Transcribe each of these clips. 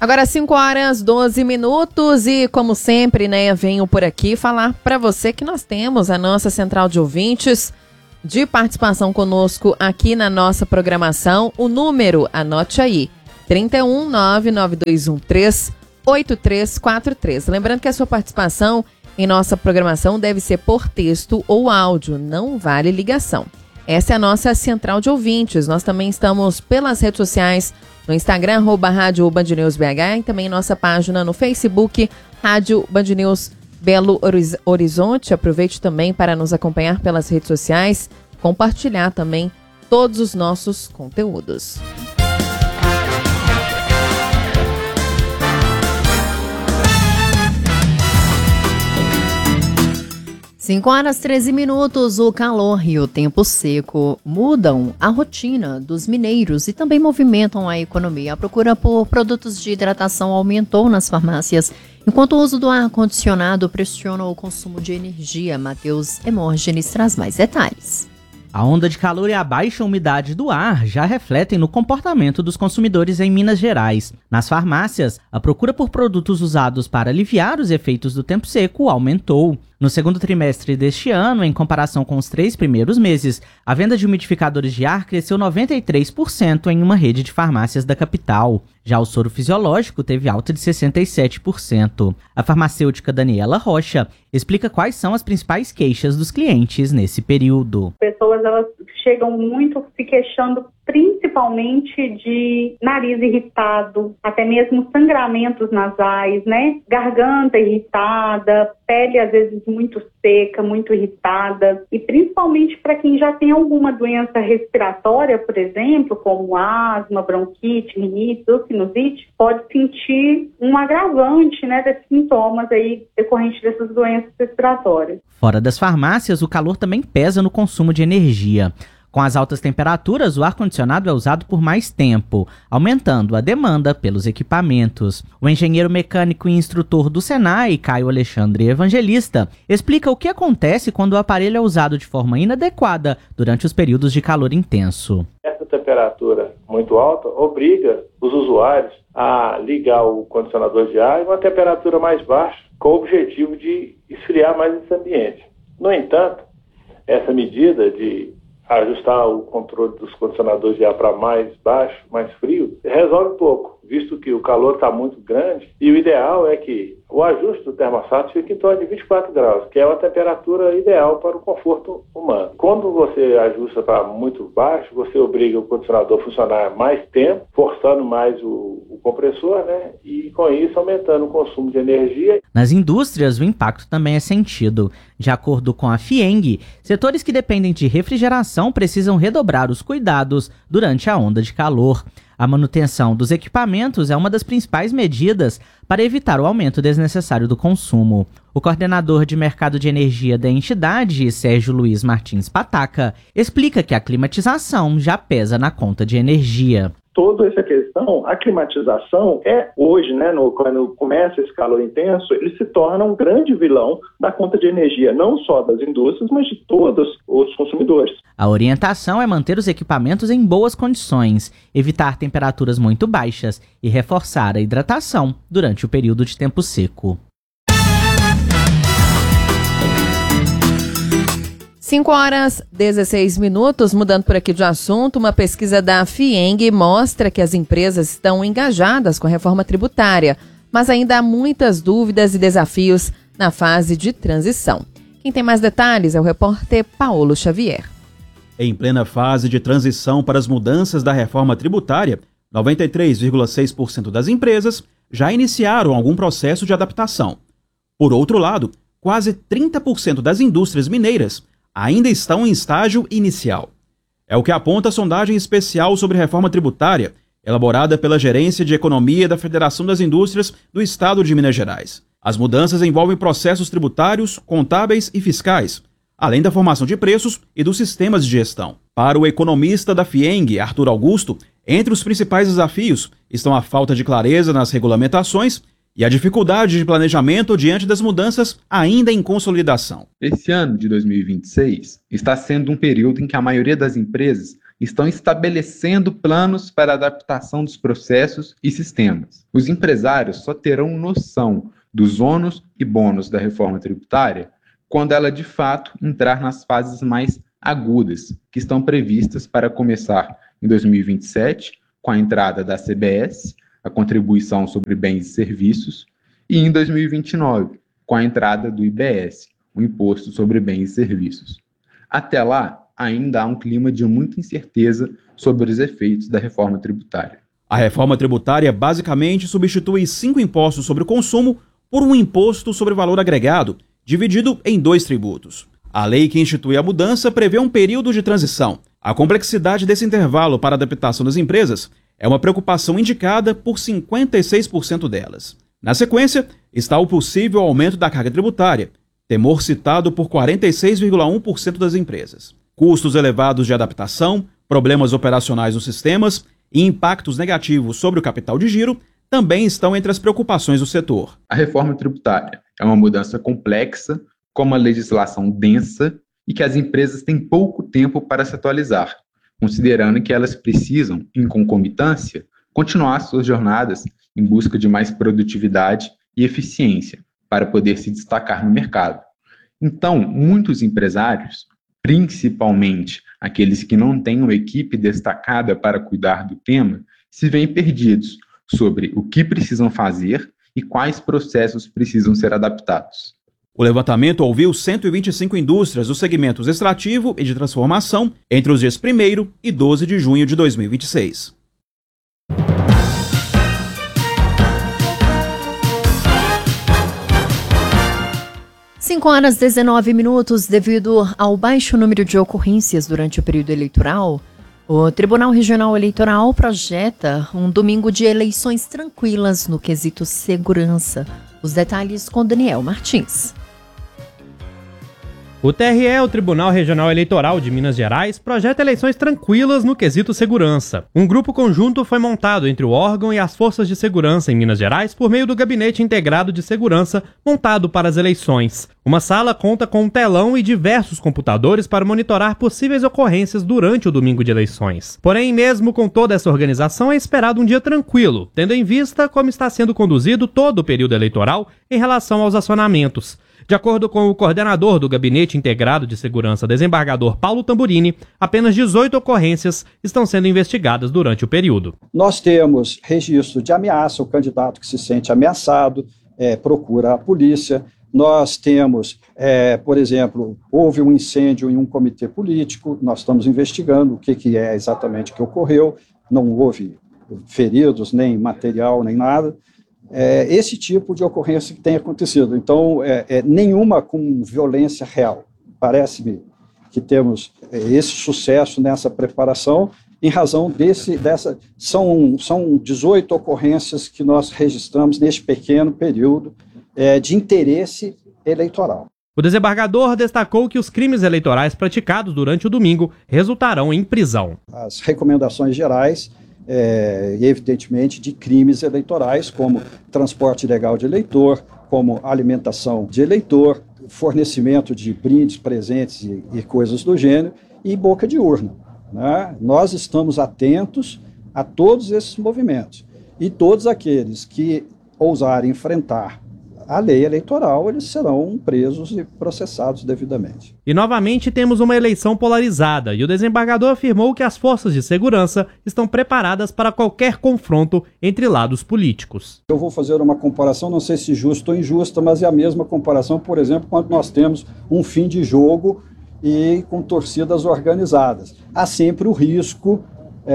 Agora 5h12 e como sempre, né, venho por aqui falar para você que nós temos a nossa central de ouvintes de participação conosco aqui na nossa programação. O número, anote aí, 31 99213 8343. Lembrando que a sua participação em nossa programação deve ser por texto ou áudio, não vale ligação. Essa é a nossa central de ouvintes. Nós também estamos pelas redes sociais, no Instagram, @Rádio Band News BH, e também nossa página no Facebook, Rádio Band News Belo Horizonte. Aproveite também para nos acompanhar pelas redes sociais, compartilhar também todos os nossos conteúdos. 5h13, o calor e o tempo seco mudam a rotina dos mineiros e também movimentam a economia. A procura por produtos de hidratação aumentou nas farmácias, enquanto o uso do ar-condicionado pressiona o consumo de energia. Matheus Hemógenes traz mais detalhes. A onda de calor e a baixa umidade do ar já refletem no comportamento dos consumidores em Minas Gerais. Nas farmácias, a procura por produtos usados para aliviar os efeitos do tempo seco aumentou. No segundo trimestre deste ano, em comparação com os 3 primeiros meses, a venda de umidificadores de ar cresceu 93% em uma rede de farmácias da capital. Já o soro fisiológico teve alta de 67%. A farmacêutica Daniela Rocha explica quais são as principais queixas dos clientes nesse período. Pessoas elas chegam muito se queixando principalmente de nariz irritado, até mesmo sangramentos nasais, né? Garganta irritada, pele às vezes muito seca, muito irritada, e principalmente para quem já tem alguma doença respiratória, por exemplo, como asma, bronquite, rinite ou sinusite, pode sentir um agravante, né, desses sintomas aí decorrentes dessas doenças respiratórias. Fora das farmácias, o calor também pesa no consumo de energia. Com as altas temperaturas, o ar-condicionado é usado por mais tempo, aumentando a demanda pelos equipamentos. O engenheiro mecânico e instrutor do Senai, Caio Alexandre Evangelista, explica o que acontece quando o aparelho é usado de forma inadequada durante os períodos de calor intenso. Essa temperatura muito alta obriga os usuários a ligar o condicionador de ar em uma temperatura mais baixa, com o objetivo de esfriar mais esse ambiente. No entanto, essa medida de ajustar o controle dos condicionadores de ar para mais baixo, mais frio, resolve pouco, visto que o calor está muito grande, e o ideal é que o ajuste do termostato fique em torno de 24 graus, que é uma temperatura ideal para o conforto humano. Quando você ajusta para muito baixo, você obriga o condicionador a funcionar mais tempo, forçando mais o compressor, né? E com isso aumentando o consumo de energia. Nas indústrias, o impacto também é sentido. De acordo com a FIENG, setores que dependem de refrigeração precisam redobrar os cuidados durante a onda de calor. A manutenção dos equipamentos é uma das principais medidas para evitar o aumento desnecessário do consumo. O coordenador de mercado de energia da entidade, Sérgio Luiz Martins Pataca, explica que a climatização já pesa na conta de energia. Toda essa questão, a climatização é hoje, né, quando começa esse calor intenso, ele se torna um grande vilão da conta de energia, não só das indústrias, mas de todos os consumidores. A orientação é manter os equipamentos em boas condições, evitar temperaturas muito baixas e reforçar a hidratação durante o período de tempo seco. 5h16, mudando por aqui de assunto, uma pesquisa da FIENG mostra que as empresas estão engajadas com a reforma tributária, mas ainda há muitas dúvidas e desafios na fase de transição. Quem tem mais detalhes é o repórter Paulo Xavier. Em plena fase de transição para as mudanças da reforma tributária, 93,6% das empresas já iniciaram algum processo de adaptação. Por outro lado, quase 30% das indústrias mineiras ainda estão em estágio inicial. É o que aponta a sondagem especial sobre reforma tributária, elaborada pela Gerência de Economia da Federação das Indústrias do Estado de Minas Gerais. As mudanças envolvem processos tributários, contábeis e fiscais, além da formação de preços e dos sistemas de gestão. Para o economista da FIENG, Arthur Augusto, entre os principais desafios estão a falta de clareza nas regulamentações e a dificuldade de planejamento diante das mudanças ainda em consolidação. Esse ano de 2026 está sendo um período em que a maioria das empresas estão estabelecendo planos para a adaptação dos processos e sistemas. Os empresários só terão noção dos ônus e bônus da reforma tributária quando ela, de fato, entrar nas fases mais agudas, que estão previstas para começar em 2027, com a entrada da CBS, a Contribuição sobre Bens e Serviços, e em 2029, com a entrada do IBS, o Imposto sobre Bens e Serviços. Até lá, ainda há um clima de muita incerteza sobre os efeitos da reforma tributária. A reforma tributária basicamente substitui 5 impostos sobre o consumo por um imposto sobre valor agregado, dividido em 2 tributos. A lei que institui a mudança prevê um período de transição. A complexidade desse intervalo para a adaptação das empresas é uma preocupação indicada por 56% delas. Na sequência, está o possível aumento da carga tributária, temor citado por 46,1% das empresas. Custos elevados de adaptação, problemas operacionais nos sistemas e impactos negativos sobre o capital de giro também estão entre as preocupações do setor. A reforma tributária é uma mudança complexa, com uma legislação densa e que as empresas têm pouco tempo para se atualizar, considerando que elas precisam, em concomitância, continuar suas jornadas em busca de mais produtividade e eficiência para poder se destacar no mercado. Então, muitos empresários, principalmente aqueles que não têm uma equipe destacada para cuidar do tema, se veem perdidos sobre o que precisam fazer e quais processos precisam ser adaptados. O levantamento ouviu 125 indústrias dos segmentos extrativo e de transformação entre os dias 1º e 12 de junho de 2026. Cinco horas e 19 minutos. Devido ao baixo número de ocorrências durante o período eleitoral, o Tribunal Regional Eleitoral projeta um domingo de eleições tranquilas no quesito segurança. Os detalhes com Daniel Martins. O TRE, o Tribunal Regional Eleitoral de Minas Gerais, projeta eleições tranquilas no quesito segurança. Um grupo conjunto foi montado entre o órgão e as forças de segurança em Minas Gerais por meio do Gabinete Integrado de Segurança montado para as eleições. Uma sala conta com um telão e diversos computadores para monitorar possíveis ocorrências durante o domingo de eleições. Porém, mesmo com toda essa organização, é esperado um dia tranquilo, tendo em vista como está sendo conduzido todo o período eleitoral em relação aos acionamentos. De acordo com o coordenador do Gabinete Integrado de Segurança, desembargador Paulo Tamburini, apenas 18 ocorrências estão sendo investigadas durante o período. Nós temos registro de ameaça, o candidato que se sente ameaçado procura a polícia. Nós temos, por exemplo, houve um incêndio em um comitê político, nós estamos investigando o que é exatamente que ocorreu, não houve feridos, nem material, nem nada. Esse tipo de ocorrência que tem acontecido. Então, nenhuma com violência real. Parece-me que temos esse sucesso nessa preparação em razão dessa... São 18 ocorrências que nós registramos neste pequeno período de interesse eleitoral. O desembargador destacou que os crimes eleitorais praticados durante o domingo resultarão em prisão. As recomendações gerais evidentemente de crimes eleitorais, como transporte ilegal de eleitor, como alimentação de eleitor, fornecimento de brindes, presentes e coisas do gênero, e boca de urna, né? Nós estamos atentos a todos esses movimentos, e todos aqueles que ousarem enfrentar a lei eleitoral, eles serão presos e processados devidamente. E novamente temos uma eleição polarizada, e o desembargador afirmou que as forças de segurança estão preparadas para qualquer confronto entre lados políticos. Eu vou fazer uma comparação, não sei se justa ou injusta, mas é a mesma comparação, por exemplo, quando nós temos um fim de jogo e com torcidas organizadas. Há sempre o risco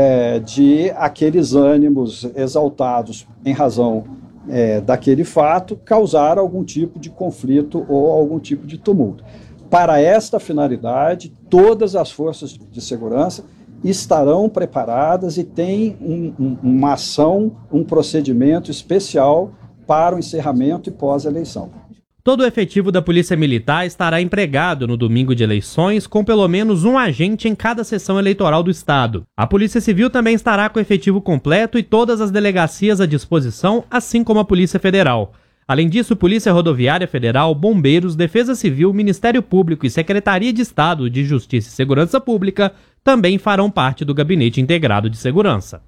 de aqueles ânimos exaltados em razão daquele fato, causar algum tipo de conflito ou algum tipo de tumulto. Para esta finalidade, todas as forças de segurança estarão preparadas e têm uma ação, um procedimento especial para o encerramento e pós-eleição. Todo o efetivo da Polícia Militar estará empregado no domingo de eleições, com pelo menos um agente em cada seção eleitoral do estado. A Polícia Civil também estará com efetivo completo e todas as delegacias à disposição, assim como a Polícia Federal. Além disso, Polícia Rodoviária Federal, Bombeiros, Defesa Civil, Ministério Público e Secretaria de Estado de Justiça e Segurança Pública também farão parte do Gabinete Integrado de Segurança.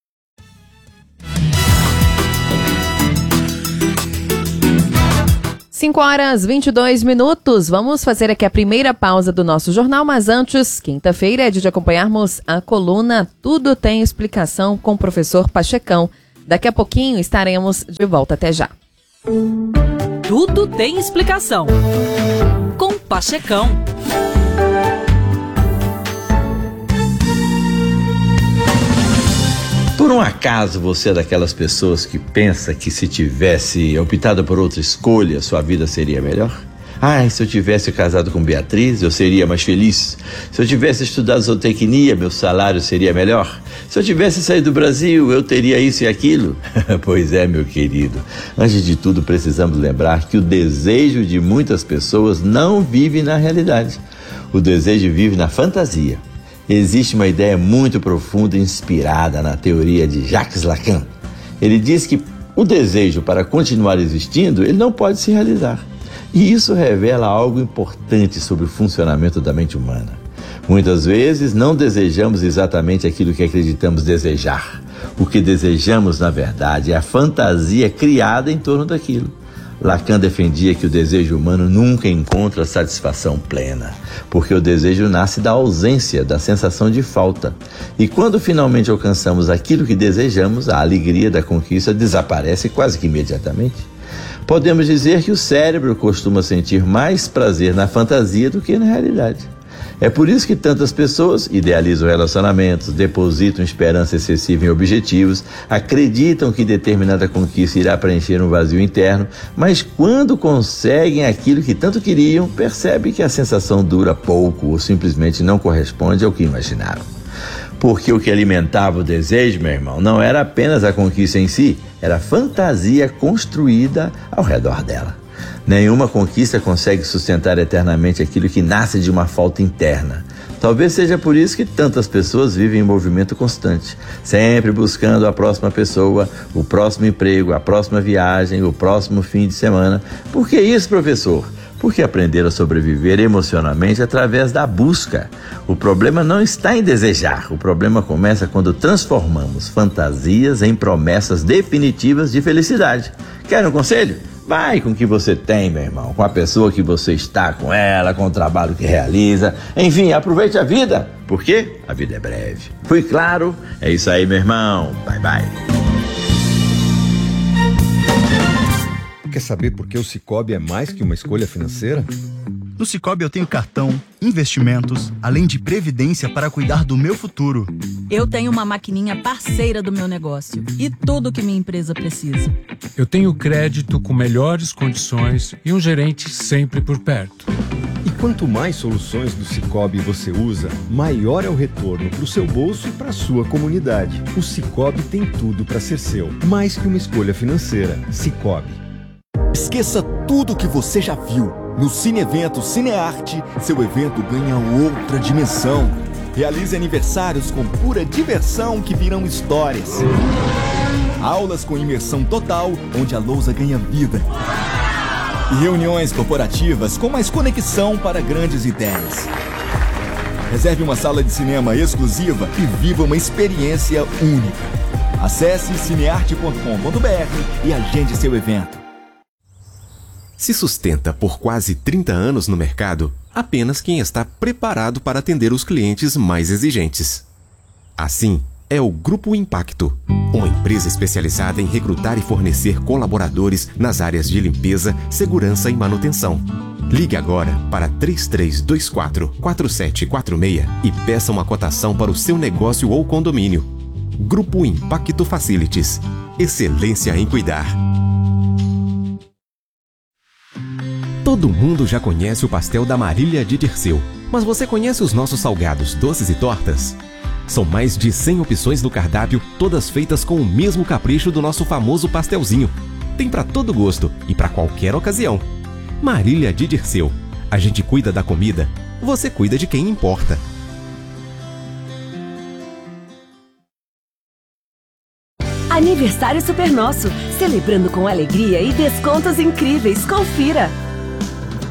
Cinco horas 22 minutos. Vamos fazer aqui a primeira pausa do nosso jornal, mas antes, quinta-feira é dia de acompanharmos a coluna Tudo Tem Explicação com o professor Pachecão. Daqui a pouquinho estaremos de volta. Até já. Tudo tem explicação com Pachecão. Por um acaso você é daquelas pessoas que pensa que se tivesse optado por outra escolha, sua vida seria melhor? Ai, se eu tivesse casado com Beatriz, eu seria mais feliz. Se eu tivesse estudado zootecnia, meu salário seria melhor. Se eu tivesse saído do Brasil, eu teria isso e aquilo. Pois é, meu querido. Antes de tudo, precisamos lembrar que o desejo de muitas pessoas não vive na realidade. O desejo vive na fantasia. Existe uma ideia muito profunda inspirada na teoria de Jacques Lacan. Ele diz que o desejo para continuar existindo, ele não pode se realizar. E isso revela algo importante sobre o funcionamento da mente humana. Muitas vezes não desejamos exatamente aquilo que acreditamos desejar. O que desejamos, na verdade, é a fantasia criada em torno daquilo. Lacan defendia que o desejo humano nunca encontra satisfação plena, porque o desejo nasce da ausência, da sensação de falta. E quando finalmente alcançamos aquilo que desejamos, a alegria da conquista desaparece quase que imediatamente. Podemos dizer que o cérebro costuma sentir mais prazer na fantasia do que na realidade. É por isso que tantas pessoas idealizam relacionamentos, depositam esperança excessiva em objetivos, acreditam que determinada conquista irá preencher um vazio interno, mas quando conseguem aquilo que tanto queriam, percebem que a sensação dura pouco ou simplesmente não corresponde ao que imaginaram. Porque o que alimentava o desejo, meu irmão, não era apenas a conquista em si, era a fantasia construída ao redor dela. Nenhuma conquista consegue sustentar eternamente aquilo que nasce de uma falta interna. Talvez seja por isso que tantas pessoas vivem em movimento constante, sempre buscando a próxima pessoa, o próximo emprego, a próxima viagem, o próximo fim de semana. Por que isso, professor? Porque aprenderam a sobreviver emocionalmente através da busca. O problema não está em desejar, o problema começa quando transformamos fantasias em promessas definitivas de felicidade. Quer um conselho? Vai com o que você tem, meu irmão, com a pessoa que você está com ela, com o trabalho que realiza. Enfim, aproveite a vida, porque a vida é breve. Fui claro? É isso aí, meu irmão. Bye, bye. Quer saber por que o Sicoob é mais que uma escolha financeira? No Sicoob eu tenho cartão, investimentos, além de previdência para cuidar do meu futuro. Eu tenho uma maquininha parceira do meu negócio e tudo que minha empresa precisa. Eu tenho crédito com melhores condições e um gerente sempre por perto. E quanto mais soluções do Sicoob você usa, maior é o retorno para o seu bolso e para a sua comunidade. O Sicoob tem tudo para ser seu, mais que uma escolha financeira. Sicoob. Esqueça tudo que você já viu. No Cine Evento Cinearte, seu evento ganha outra dimensão. Realize aniversários com pura diversão que virão histórias. Aulas com imersão total, onde a lousa ganha vida. E reuniões corporativas com mais conexão para grandes ideias. Reserve uma sala de cinema exclusiva e viva uma experiência única. Acesse cinearte.com.br e agende seu evento. Se sustenta por quase 30 anos no mercado apenas quem está preparado para atender os clientes mais exigentes. Assim, é o Grupo Impacto, uma empresa especializada em recrutar e fornecer colaboradores nas áreas de limpeza, segurança e manutenção. Ligue agora para 3324-4746 e peça uma cotação para o seu negócio ou condomínio. Grupo Impacto Facilities. Excelência em cuidar. Todo mundo já conhece o pastel da Marília de Dirceu, mas você conhece os nossos salgados, doces e tortas? São mais de 100 opções no cardápio, todas feitas com o mesmo capricho do nosso famoso pastelzinho. Tem para todo gosto e para qualquer ocasião. Marília de Dirceu. A gente cuida da comida, você cuida de quem importa. Aniversário Super Nosso, celebrando com alegria e descontos incríveis. Confira!